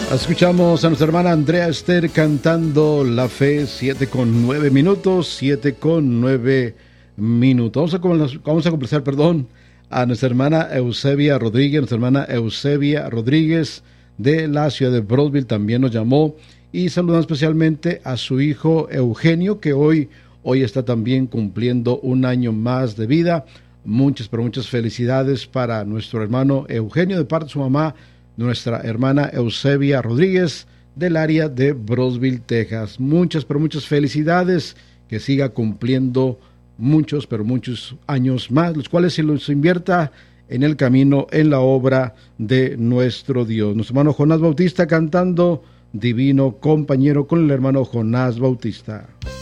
Escuchamos a nuestra hermana Andrea Esther cantando La Fe, 7:09, 7:09. Vamos a complacer, a nuestra hermana Eusebia Rodríguez de la ciudad de Brownsville, también nos llamó, y saludamos especialmente a su hijo Eugenio, que hoy está también cumpliendo un año más de vida. Muchas felicidades para nuestro hermano Eugenio de parte de su mamá, nuestra hermana Eusebia Rodríguez del área de Brownsville, Texas. Muchas felicidades, que siga cumpliendo muchos años más, los cuales se los invierta en el camino, en la obra de nuestro Dios. Nuestro hermano Jonás Bautista cantando Divino Compañero con el hermano Jonás Bautista.